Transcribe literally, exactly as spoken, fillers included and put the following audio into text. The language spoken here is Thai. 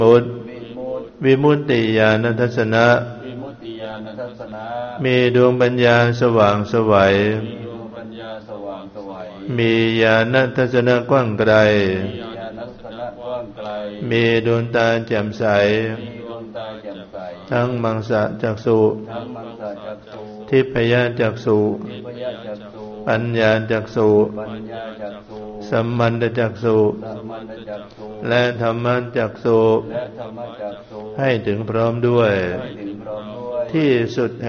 มุตติวิมุตติญาณทัศนะวิมุตติญาณทัศนะมีดวงปัญญาสว่างไสวมีดวงปัญญาสว่างไสวมีญาณทัศนะกว้างไกลมีญาณทัศนะกว้างไกลมีดวงตาแจ่มใสมีดวงตาแจ่มใสทั้งมังสะจักษุทั้งมังสะจักษุทิพยจักษุทิพยจักษุปัญญาจักษุปัญญาจักษุสัมมันตจักษุสัมมันตจักษุและธรรมจักษุและธรรมจักษุให้ถึงพร้อมด้วยให้ถึงพร้อมด้วยที่สุด